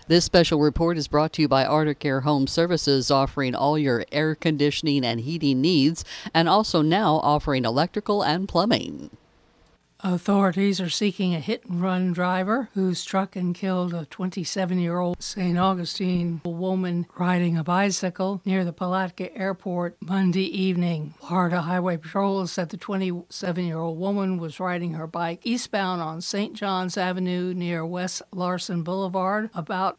This special report is brought to you by Arctic Air Home Services, offering all your air conditioning and heating needs, and also now offering electrical and plumbing. Authorities are seeking a hit-and-run driver who struck and killed a 27-year-old St. Augustine woman riding a bicycle near the Palatka Airport Monday evening. Florida Highway Patrol said the 27-year-old woman was riding her bike eastbound on St. John's Avenue near West Larson Boulevard about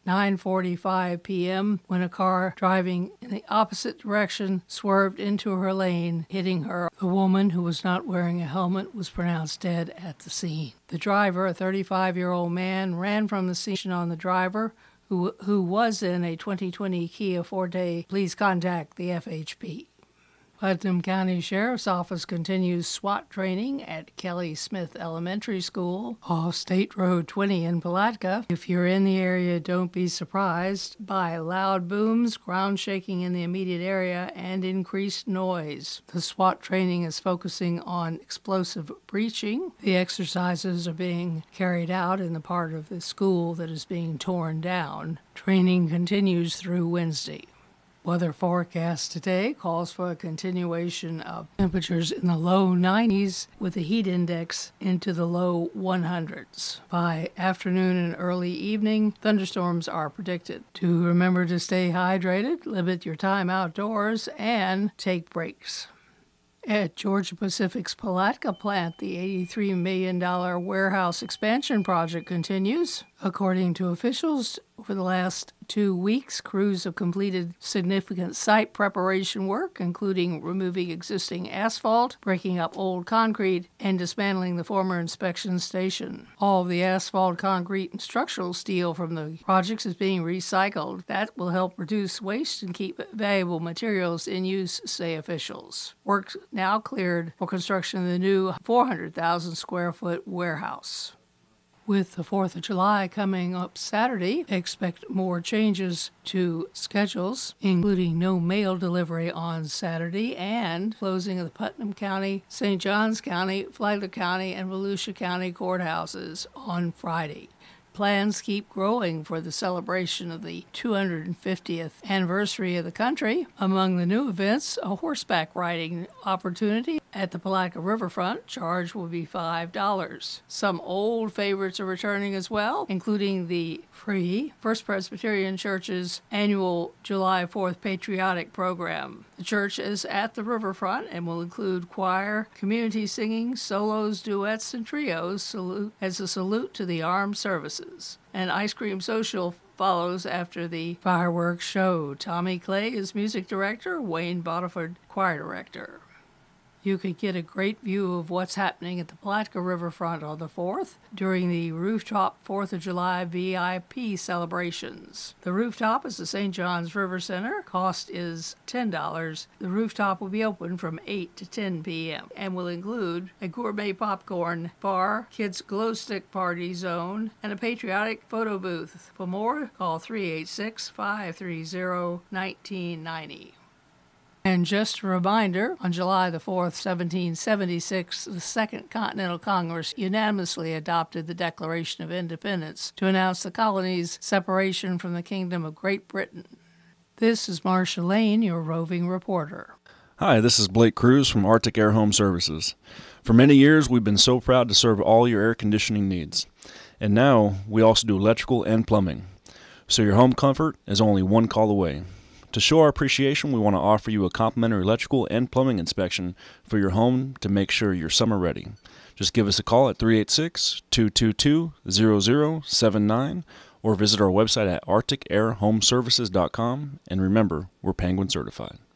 9:45 p.m. when a car driving in the opposite direction swerved into her lane, hitting her. The woman, who was not wearing a helmet, was pronounced dead at the scene. The driver, a 35-year-old man, ran from the scene on the driver, who was in a 2020 Kia Forte. Please contact the FHP. Putnam County Sheriff's Office continues SWAT training at Kelly Smith Elementary School off State Road 20 in Palatka. If you're in the area, don't be surprised by loud booms, ground shaking in the immediate area, and increased noise. The SWAT training is focusing on explosive breaching. The exercises are being carried out in the part of the school that is being torn down. Training continues through Wednesday. Weather forecast today calls for a continuation of temperatures in the low 90s with the heat index into the low 100s. By afternoon and early evening, thunderstorms are predicted. Do remember to stay hydrated, limit your time outdoors, and take breaks. At Georgia Pacific's Palatka plant, the $83 million warehouse expansion project continues. According to officials, over the last 2 weeks, crews have completed significant site preparation work, including removing existing asphalt, breaking up old concrete, and dismantling the former inspection station. All of the asphalt, concrete, and structural steel from the projects is being recycled. That will help reduce waste and keep valuable materials in use, say officials. Work now cleared for construction of the new 400,000 square foot warehouse. With the 4th of July coming up Saturday, expect more changes to schedules, including no mail delivery on Saturday and closing of the Putnam County, St. Johns County, Flagler County, and Volusia County courthouses on Friday. Plans keep growing for the celebration of the 250th anniversary of the country. Among the new events, a horseback riding opportunity at the Palatka Riverfront. Charge will be $5. Some old favorites are returning as well, including the free First Presbyterian Church's annual July 4th Patriotic Program. The church is at the riverfront and will include choir, community singing, solos, duets, and trios as a salute to the armed services. An ice cream social follows after the fireworks show. Tommy Clay is music director, Wayne Bodiford choir director. You could get a great view of what's happening at the Palatka Riverfront on the 4th during the rooftop 4th of July VIP celebrations. The rooftop is the St. John's River Center. Cost is $10. The rooftop will be open from 8 to 10 p.m. and will include a gourmet popcorn bar, kids glow stick party zone, and a patriotic photo booth. For more, call 386-530-1990. And just a reminder, on July the 4th, 1776, the Second Continental Congress unanimously adopted the Declaration of Independence to announce the colony's separation from the Kingdom of Great Britain. This is Marcia Lane, your roving reporter. Hi, this is Blake Cruz from Arctic Air Home Services. For many years, we've been so proud to serve all your air conditioning needs. And now, we also do electrical and plumbing. So your home comfort is only one call away. To show our appreciation, we want to offer you a complimentary electrical and plumbing inspection for your home to make sure you're summer ready. Just give us a call at 386-222-0079 or visit our website at arcticairhomeservices.com. And remember, we're Penguin certified.